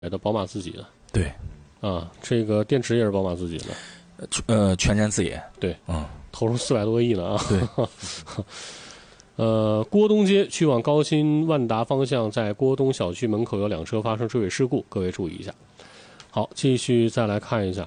的宝马自己的。 对， 啊，这个电池也是宝马自己的，全站自研。 对，投入400多个亿呢啊。 对。 郭东街去往高新万达方向，在郭东小区门口有2车发生追尾事故，各位注意一下。好，继续再来看一下。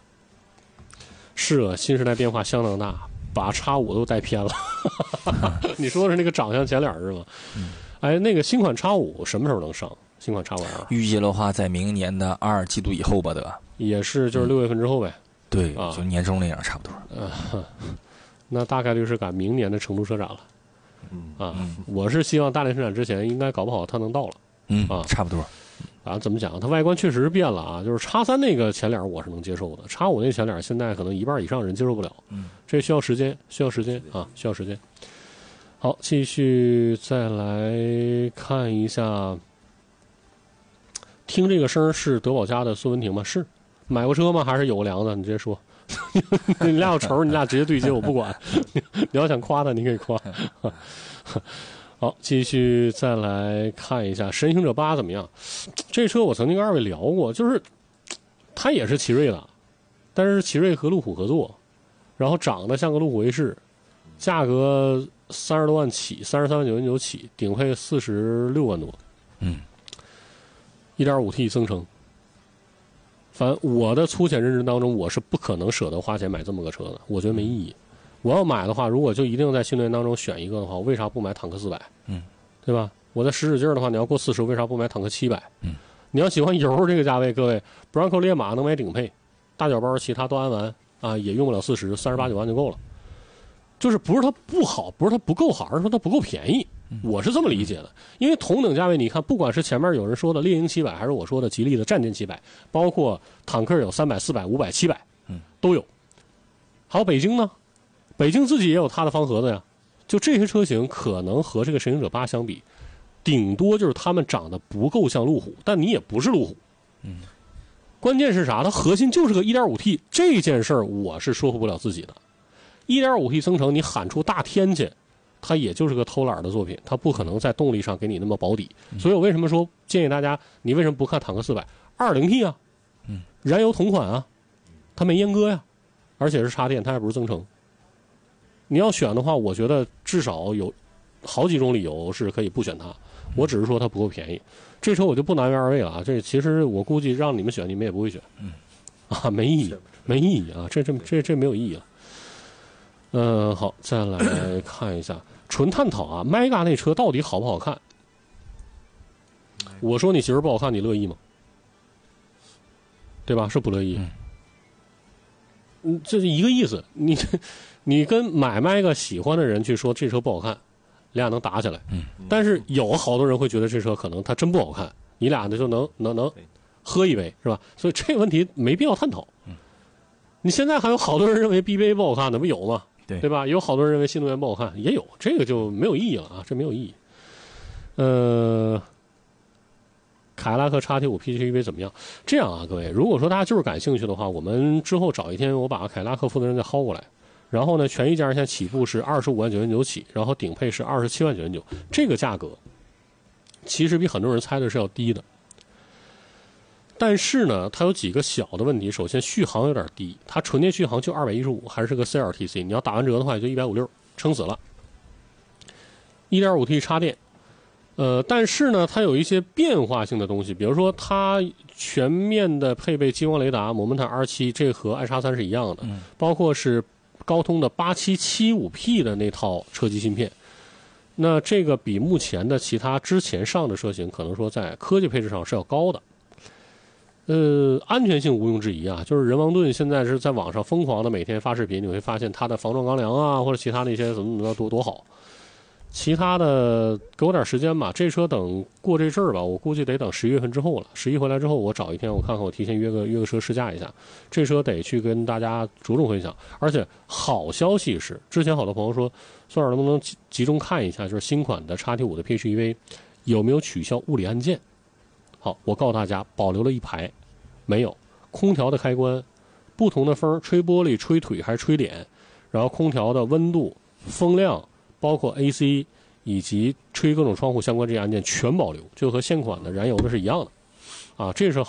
是啊，新时代变化相当大，把X5都带偏了。你说的是那个长相前脸是吗？哎，那个新款X5什么时候能上？新款X5 预计的话，在明年的2季度以后吧，得也是就是6月份之后呗。 对，就年终那样差不多。 那大概率是赶明年的成都车展了。我是希望大连车展之前，应该搞不好它能到了。 差不多。 怎么讲？它外观确实是变了啊，就是X3那个前脸我是能接受的，X5那前脸现在可能1半以上人接受不了。这需要时间，需要时间。好，继续再来看一下。听这个声是德保家的孙文婷吗？是。买过车吗？还是有粮的？你直接说。你俩有仇，你俩直接对接，我不管。你要想夸他，你可以夸。好，继续再来看一下神行者8怎么样？这车我曾经跟2位聊过，就是它也是奇瑞的，但是奇瑞和路虎合作，然后长得像个路虎卫士，价格30多万起，33万999起，顶配46万多。1.5T 增程。反正我的粗浅认知当中，我是不可能舍得花钱买这么个车的，我觉得没意义。我要买的话，如果就一定在新能源当中选一个的话，我为啥不买坦克400？对吧？我在使劲的话，你要过40，为啥不买坦克700？你要喜欢油这个价位，各位 ，Bronco 烈马能买顶配，大脚包其他都安完啊，也用不了40，38、9万就够了。就是不是它不好，不是它不够好，而是说它不够便宜。我是这么理解的，因为同等价位，你看，不管是前面有人说的猎鹰700，还是我说的吉利的战舰700，包括坦克有300、400、500、700，都有。还有北京呢，北京自己也有它的方盒子呀。就这些车型，可能和这个神行者8相比，顶多就是他们长得不够像路虎，但你也不是路虎。关键是啥？它核心就是个 1.5T， 这件事儿我是说服不了自己的。1.5T 增程，你喊出大天去。它也就是个偷懒的作品，它不可能在动力上给你那么保底，所以我为什么说建议大家，你为什么不看坦克400 2.0T 啊？燃油同款啊，它没阉割呀，而且是插电，它还不是增程。你要选的话，我觉得至少有好几种理由是可以不选它，我只是说它不够便宜。这车我就不难为2位了啊，这其实我估计让你们选，你们也不会选，没意义，没意义啊，这没有意义了。好，再来看一下，纯探讨啊 ，Mega 那车到底好不好看？我说你媳妇不好看，你乐意吗？对吧？是不乐意。这是一个意思。你跟买 Mega 喜欢的人去说这车不好看，俩能打起来。但是有好多人会觉得这车可能它真不好看，你俩呢就能喝一杯，是吧？所以这个问题没必要探讨。你现在还有好多人认为 BBA 不好看的，不有吗？对吧？有好多人认为新能源不好看，也有，这个就没有意义了啊，这没有意义。凯迪拉克 XT5 PHEV 怎么样？这样啊，各位，如果说大家就是感兴趣的话，我们之后找一天，我把凯迪拉克负责人再薅过来，然后呢，全一家现在起步是25万999起，然后顶配是27万999，这个价格其实比很多人猜的是要低的。但是呢，它有几个小的问题。首先，续航有点低，它纯电续航就215，还是个 CLTC， 你要打完折的话也就156，撑死了。1.5T 插电，但是呢，它有一些变化性的东西，比如说它全面的配备激光雷达，摩门坦 R7， 这和 iX3 是一样的，包括是高通的 8775P 的那套车机芯片。那这个比目前的其他之前上的车型，可能说在科技配置上是要高的。安全性毋庸置疑啊，就是人王盾现在是在网上疯狂的每天发视频，你会发现它的防撞钢梁啊，或者其他的一些怎么多好。其他的给我点时间吧，这车等过这阵儿吧，我估计得等11月份之后了。11回来之后，我找一天，我看看我提前约个车试驾一下。这车得去跟大家着重分享。而且好消息是，之前好多朋友说，宋老师能不能集中看一下，就是新款的 XT5 的 PHEV 有没有取消物理按键？好，我告诉大家，保留了一排。没有空调的开关，不同的风吹玻璃、吹腿还是吹脸，然后空调的温度、风量，包括 AC 以及吹各种窗户相关这些按键全保留，就和现款的燃油的是一样的啊，这是